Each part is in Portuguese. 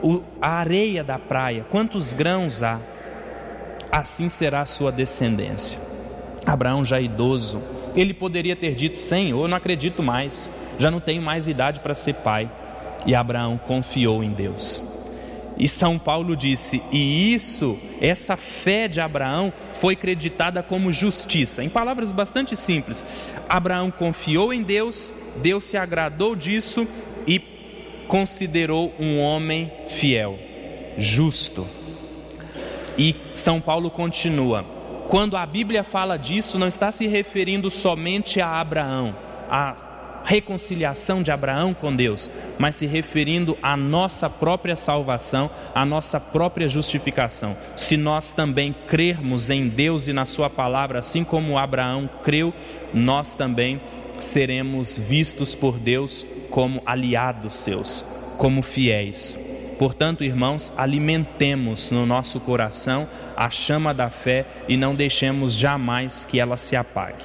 a areia da praia, quantos grãos há, assim será a sua descendência. Abraão, já idoso, ele poderia ter dito: Senhor, não acredito mais, já não tenho mais idade para ser pai. E Abraão confiou em Deus. E São Paulo disse: e essa fé de Abraão foi creditada como justiça. Em palavras bastante simples, Abraão confiou em Deus, Deus se agradou disso e considerou um homem fiel, justo. E São Paulo continua: quando a Bíblia fala disso, não está se referindo somente a Abraão, a reconciliação de Abraão com Deus, mas se referindo à nossa própria salvação, à nossa própria justificação. Se nós também crermos em Deus e na sua palavra, assim como Abraão creu, nós também seremos vistos por Deus como aliados seus, como fiéis. Portanto, irmãos, alimentemos no nosso coração a chama da fé e não deixemos jamais que ela se apague.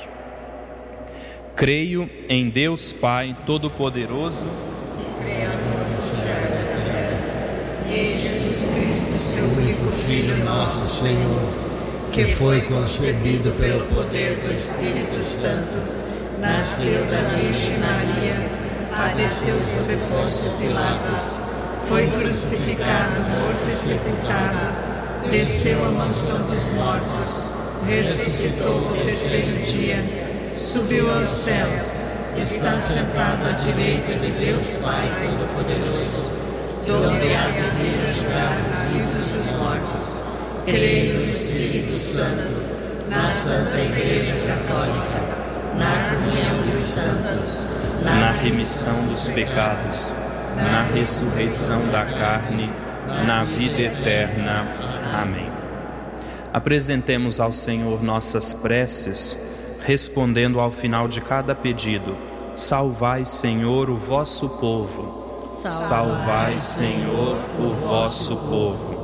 Creio em Deus Pai Todo-Poderoso, Criador do céu e da terra, e em Jesus Cristo, seu único Filho, nosso Senhor, que foi concebido pelo poder do Espírito Santo, nasceu da Virgem Maria, padeceu sob Pôncio Pilatos, foi crucificado, morto e sepultado, desceu à mansão dos mortos, ressuscitou ao terceiro dia, subiu aos céus, está sentado à direita de Deus Pai Todo-Poderoso, donde há de vir a julgar os vivos e os mortos. Creio no Espírito Santo, na Santa Igreja Católica, na comunhão dos santos, na remissão dos pecados, na ressurreição da carne, na vida eterna. Amém. Apresentemos ao Senhor nossas preces, respondendo ao final de cada pedido: salvai, Senhor, o vosso povo. Salvai, Senhor, o vosso povo.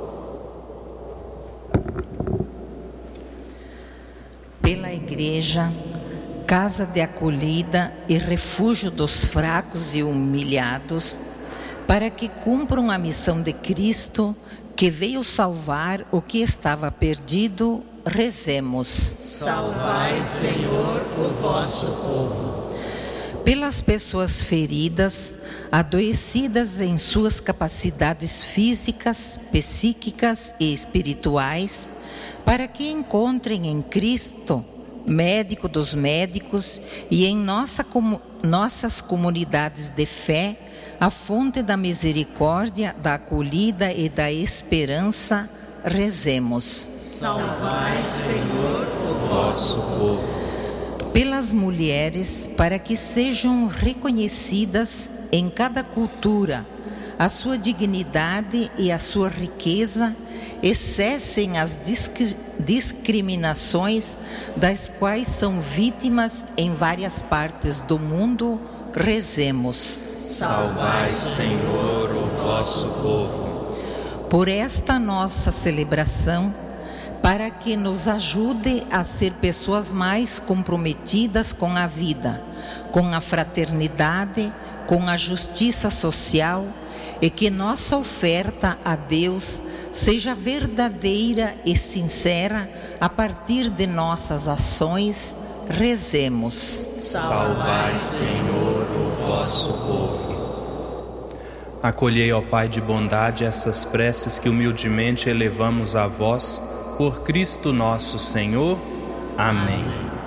Pela Igreja, casa de acolhida e refúgio dos fracos e humilhados, para que cumpram a missão de Cristo, que veio salvar o que estava perdido, rezemos. Salvai, Senhor, o vosso povo. Pelas pessoas feridas, adoecidas em suas capacidades físicas, psíquicas e espirituais, para que encontrem em Cristo, médico dos médicos, e em nossas comunidades de fé, a fonte da misericórdia, da acolhida e da esperança, rezemos. Salvai, Senhor, o vosso povo. Pelas mulheres, para que sejam reconhecidas em cada cultura a sua dignidade e a sua riqueza, e cessem as discriminações das quais são vítimas em várias partes do mundo, rezemos. Salvai, Senhor, o vosso povo. Por esta nossa celebração, para que nos ajude a ser pessoas mais comprometidas com a vida, com a fraternidade, com a justiça social, e que nossa oferta a Deus seja verdadeira e sincera a partir de nossas ações, rezemos. Salvai, Senhor, o vosso povo. Acolhei, ó Pai de bondade, essas preces que humildemente elevamos a vós, por Cristo nosso Senhor. Amém.